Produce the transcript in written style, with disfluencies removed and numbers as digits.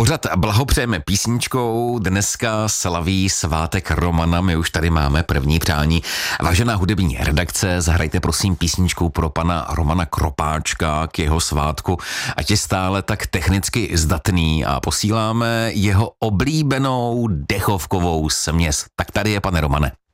Pořad blahopřejeme písničkou, dneska slaví svátek Romana, my už tady máme první přání. Vážená hudební redakce, zahrajte prosím písničku pro pana Romana Kropáčka k jeho svátku, ať je stále tak technicky zdatný, a posíláme jeho oblíbenou dechovkovou směs. Tak tady je, pane Romane.